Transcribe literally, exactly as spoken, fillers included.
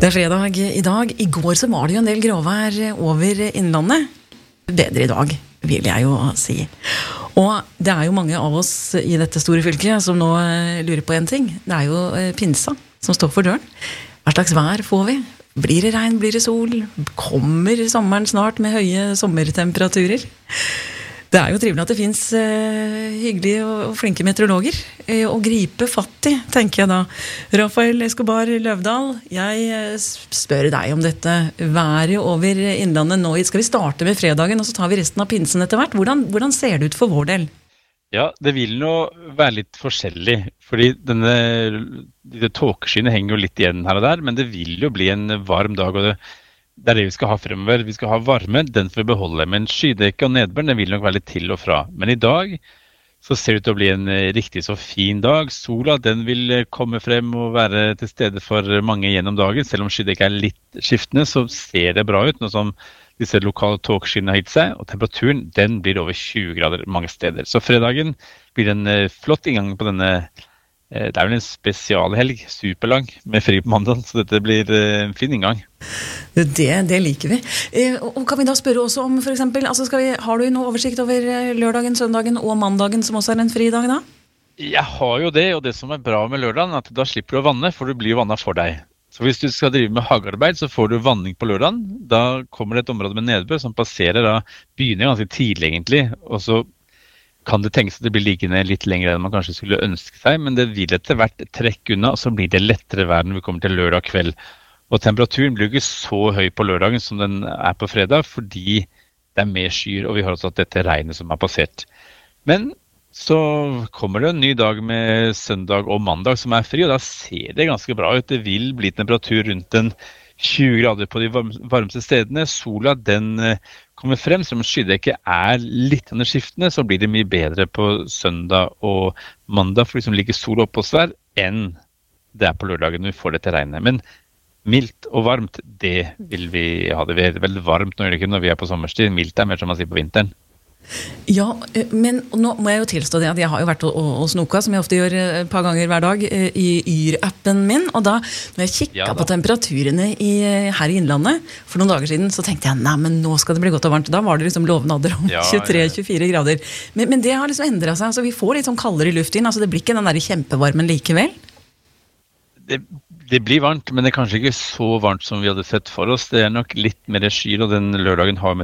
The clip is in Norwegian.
Det er fredag i dag. I går så var det jo en del gråvær over innlandet. Bedre i dag, vil jeg jo si. Og det er jo mange av oss i dette store fylket som nå lurer på en ting. Det er jo pinsa som står for døren. Hva slags vær får vi? Blir det regn, blir det sol? Kommer sommeren snart med høye sommertemperaturer? Det er jo trivelig at det finnes eh, hyggelige og flinke meteorologer eh, å gripe fatt i, tenker jeg da. Rafael Escobar Løvdahl, jeg eh, spør deg om dette været over innlandet nå. Skal vi starte med fredagen, og så tar vi resten av pinsen etter hvert? Hvordan, hvordan ser det ut for vår del? Ja, det vil nå være litt forskjellig, fordi denne, dette tåkeskyene henger jo litt igjen her og der, men det vil jo bli en varm dag, og det Det er det vi skal ha fremover. Vi skal ha varme, den får vi beholde. Men skydekke og nedbør, den vil nok være litt til og fra. Men i dag så ser det ut til å bli en riktig så fin dag. Sola, den vil komme frem og være til stede for mange gjennom dagen. Selv om skydekke er litt skiftende, så ser det bra ut, nå som disse lokale tåkeskyene har gitt seg. Og temperaturen, den blir over tjue grader mange steder. Så fredagen blir en flott inngang på denne. Det er vel en spesialhelg, superlang, med fri på mandag, så dette blir en fin inngang. Det, det liker vi. Eh, og kan vi da spørre også om, for eksempel, altså skal vi, har du noe oversikt over lørdagen, søndagen og mandagen, som også er en fri dag da? Jeg har jo det, og det som er bra med lørdagen, er at da slipper du å vanne, for du blir jo vannet for deg. Så hvis du skal drive med hagearbeid, så får du vanning på lørdagen. Da kommer det et område med nedbør som passerer, da begynner ganske tidlig egentlig, og så kan det tenkes at det blir liggende litt lenger enn man kanskje skulle ønske seg, men det vil etter hvert trekke unna, og så blir det lettere vær når vi kommer til lørdag kveld. Og temperaturen blir ikke så høy på lørdagen som den er på fredag, fordi det er mer skyer, og vi har også dette regnet som er passert. Men så kommer det en ny dag med søndag og mandag som er fri, og da ser det ganske bra ut. Det vil bli temperatur rundt den tjue grader på de varmeste stedene. Sola, den kommer frem, som skydekket er litt skiftende, så blir det mye bedre på søndag og mandag, for liksom ligger sol oppe hos der, enn det er på lørdagen når vi får det til regnet. Men mildt og varmt, det vil vi ha det. Det er veldig varmt nå, ikke når vi er på sommerstid. Mildt er mer som man sier på vinteren. Ja, men nå må jeg jo tilstå det at jeg har jo vært og, og snoka, som jeg ofte gjør et par ganger hver dag, i Yr-appen min, og da, når jeg kikket ja, på temperaturene i, her i innlandet for noen dager siden, så tenkte jeg, nei, men nå skal det bli godt og varmt. Da var det liksom lovnader om ja, tjuetre til tjuefire grader. Men, men det har liksom endret seg, altså vi får litt sånn kaldere luft inn, altså det blir ikke den der kjempevarmen likevel. Det, det blir varmt, men det er kanskje ikke så varmt som vi hadde sett for oss. Det er nok litt mer skyer, og den lørdagen har med